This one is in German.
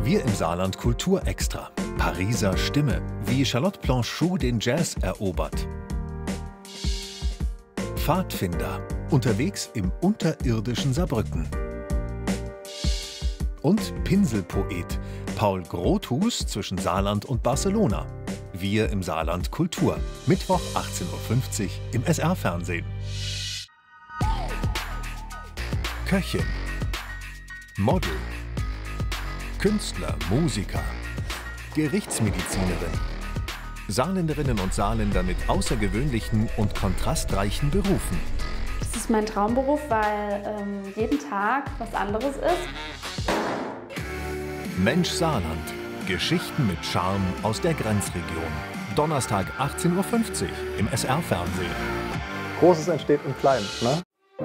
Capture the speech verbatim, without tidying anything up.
Wir im Saarland Kultur extra. Pariser Stimme, wie Charlotte Planchou den Jazz erobert. Pfadfinder, unterwegs im unterirdischen Saarbrücken. Und Pinselpoet, Paul Grothus zwischen Saarland und Barcelona. Wir im Saarland Kultur. Mittwoch achtzehn Uhr fünfzig im S R-Fernsehen. Köchin, Model, Künstler, Musiker, Gerichtsmedizinerin. Saarländerinnen und Saarländer mit außergewöhnlichen und kontrastreichen Berufen. Das ist mein Traumberuf, weil ähm, jeden Tag was anderes ist. Mensch Saarland. Geschichten mit Charme aus der Grenzregion. Donnerstag achtzehn Uhr fünfzig im S R-Fernsehen. Großes entsteht im Kleinen, ne?